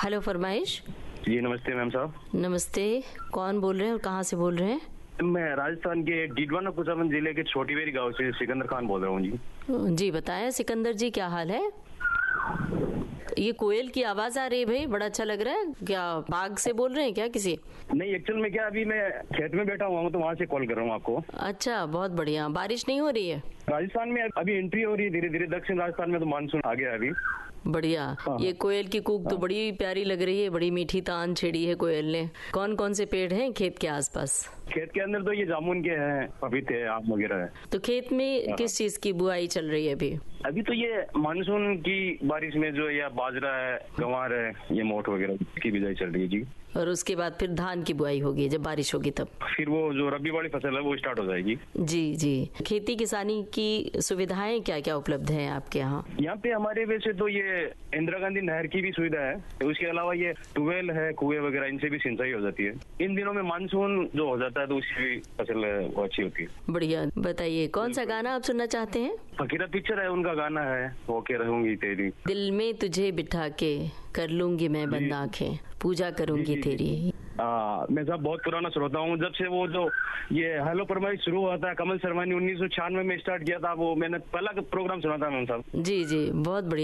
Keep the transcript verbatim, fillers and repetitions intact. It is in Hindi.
हेलो फरमाइश। जी नमस्ते मैम साहब। नमस्ते, कौन बोल रहे हैं और कहाँ से बोल रहे हैं? मैं राजस्थान के डीडवाना कुचामन जिले के छोटी बेरी गांव से सिकंदर खान बोल रहा हूँ जी। जी बताएं सिकंदर जी, क्या हाल है? ये कोयल की आवाज आ रही है भाई, बड़ा अच्छा लग रहा है। क्या बाग से बोल रहे हैं क्या किसी? नहीं, एक्चुअल में क्या अभी मैं खेत में बैठा हुआ हूँ तो वहाँ से कॉल कर रहा हूँ आपको। अच्छा, बहुत बढ़िया। बारिश नहीं हो रही है? राजस्थान में अभी एंट्री हो रही है धीरे धीरे, दक्षिण राजस्थान में तो मानसून आ गया अभी। बढ़िया। हाँ, ये कोयल की कूक तो बड़ी प्यारी लग रही है, बड़ी मीठी तान छेड़ी है कोयल ने। कौन कौन से पेड़ हैं खेत के आसपास? खेत के अंदर तो ये जामुन के हैं, पपीते हैं, आम वगैरह है। तो खेत में किस चीज की बुआई चल रही है अभी? अभी तो ये मानसून की बारिश में जो या बाजरा है, गंवार है, ये मोठ वगैरह की बिजाई चल रही है जी। और उसके बाद फिर धान की बुआई होगी जब बारिश होगी तब? फिर वो जो रबी वाली फसल है वो स्टार्ट हो जाएगी। जी जी। खेती किसानी की सुविधाएं क्या क्या उपलब्ध हैं आपके यहाँ? यहाँ पे हमारे वैसे तो ये इंदिरा गांधी नहर की भी सुविधा है, उसके अलावा ये ट्यूबवेल है, कुएं वगैरह, इनसे भी सिंचाई हो जाती है। इन दिनों में मानसून जो हो जाता है तो उसकी भी फसल वो अच्छी होती है। बढ़िया। बताइए कौन सा गाना आप सुनना चाहते हैं? फकीरा पिक्चर है, उनका गाना है होके रहूंगी तेरी। दिल में तुझे बिठा के कर लूंगी मैं बंद आंखें, पूजा करूंगी तेरी। हाँ, मैं साहब बहुत पुराना श्रोता हूँ। जब से वो जो ये हेलो फरमाइश शुरू हुआ था, कमल शर्मा ने उन्नीस सौ छियानवे में स्टार्ट किया था, वो मैंने पहला प्रोग्राम सुना था मैम साहब। जी जी, बहुत बढ़िया।